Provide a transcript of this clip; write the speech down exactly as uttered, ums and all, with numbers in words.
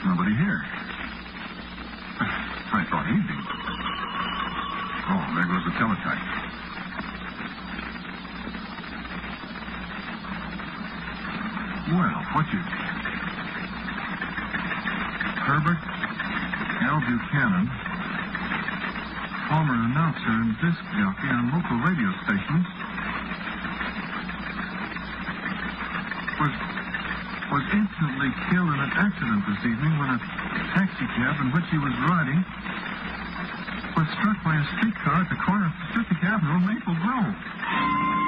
nobody here. I thought he'd be. Oh, there goes the teletype. Well, what you... Herbert L. Buchanan, former announcer and disc jockey on local radio stations, was was instantly killed in an accident this evening when a taxi cab in which he was riding was struck by a streetcar at the corner of Pacific Avenue and Maple Grove.